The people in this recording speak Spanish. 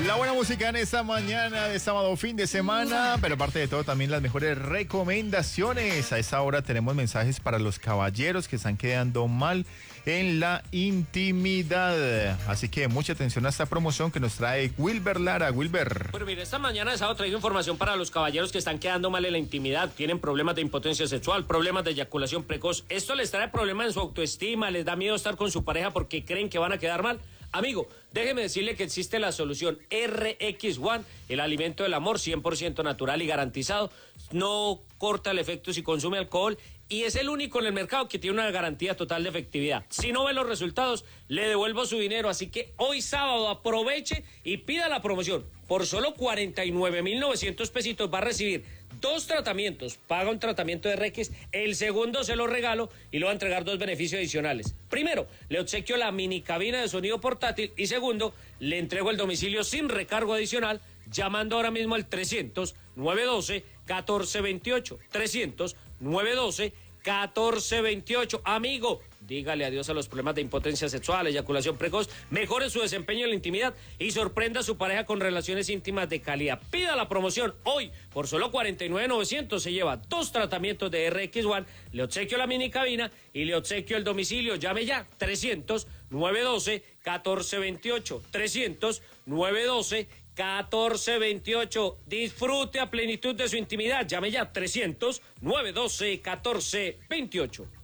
La buena música en esta mañana de sábado, fin de semana, pero aparte de todo también las mejores recomendaciones. A esta hora tenemos mensajes para los caballeros que están quedando mal en la intimidad. Así que mucha atención a esta promoción que nos trae Wilber Lara. Wilber. Bueno, mire, esta mañana de sábado traigo información para los caballeros que están quedando mal en la intimidad, tienen problemas de impotencia sexual, problemas de eyaculación precoz. Esto les trae problemas en su autoestima, les da miedo estar con su pareja porque creen que van a quedar mal. Amigo, déjeme decirle que existe la solución RX1, el alimento del amor 100% natural y garantizado. No corta el efecto si consume alcohol y es el único en el mercado que tiene una garantía total de efectividad. Si no ve los resultados, le devuelvo su dinero. Así que hoy sábado aproveche y pida la promoción. Por solo 49.900 pesitos va a recibir 2 tratamientos. Paga un tratamiento de RX, el segundo se lo regalo y le va a entregar 2 beneficios adicionales. Primero, le obsequio la mini cabina de sonido portátil y segundo, le entrego el domicilio sin recargo adicional llamando ahora mismo al 300-912-1428. 300-912-1428. Amigo, dígale adiós a los problemas de impotencia sexual, eyaculación precoz, mejore su desempeño en la intimidad y sorprenda a su pareja con relaciones íntimas de calidad. Pida la promoción hoy por solo 49.900. Se lleva 2 tratamientos de RX1, le obsequio la mini cabina y le obsequio el domicilio. Llame ya, 300-912-1428. 300-912-1428. Disfrute a plenitud de su intimidad. Llame ya 300-912-1428.